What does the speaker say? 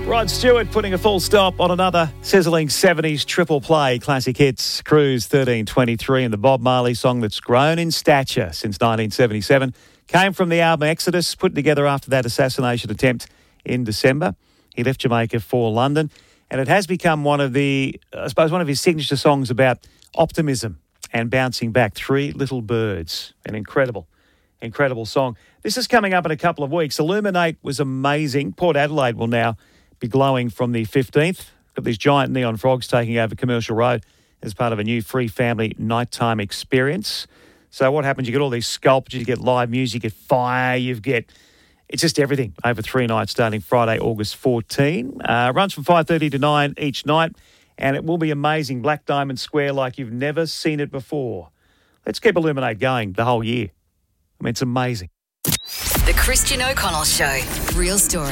Rod Stewart putting a full stop on another sizzling 70s triple play. Classic hits, Cruise 1323, and the Bob Marley song that's grown in stature since 1977. Came from the album Exodus, put together after that assassination attempt in December. He left Jamaica for London, and it has become one of his signature songs about optimism and bouncing back. Three Little Birds, an incredible song. This is coming up in a couple of weeks. Illuminate was amazing. Port Adelaide will now be glowing from the 15th. Got these giant neon frogs taking over Commercial Road as part of a new free family nighttime experience. So what happens? You get all these sculptures, you get live music, you get fire, it's just everything over 3 nights starting Friday, August 14. Runs from 5:30 to 9 each night, and it will be amazing. Black Diamond Square like you've never seen it before. Let's keep Illuminate going the whole year. I mean, it's amazing. The Christian O'Connell Show. Real story.